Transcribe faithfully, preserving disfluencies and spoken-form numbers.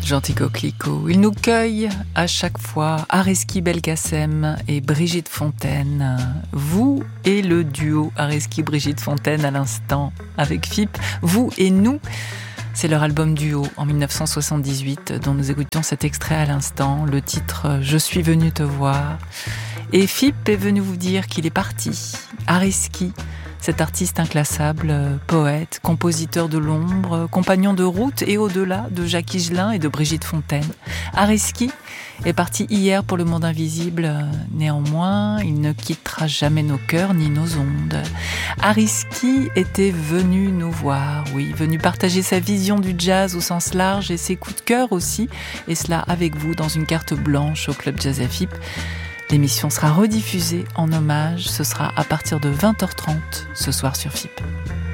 Gentil coquelicot, il nous cueille à chaque fois Areski Belkacem et Brigitte Fontaine. Vous et le duo Areski-Brigitte Fontaine à l'instant avec F I P, vous et nous. C'est leur album duo en dix-neuf cent soixante-dix-huit dont nous écoutons cet extrait à l'instant, le titre « Je suis venu te voir ». Et F I P est venu vous dire qu'il est parti. Areski, cet artiste inclassable, poète, compositeur de l'ombre, compagnon de route et au-delà de Jacques Higelin et de Brigitte Fontaine. Areski est parti hier pour le monde invisible. Néanmoins, il ne quittera jamais nos cœurs ni nos ondes. Areski était venu nous voir, oui, venu partager sa vision du jazz au sens large et ses coups de cœur aussi, et cela avec vous dans une carte blanche au Club Jazz F I P. L'émission sera rediffusée en hommage, ce sera à partir de vingt heures trente ce soir sur F I P.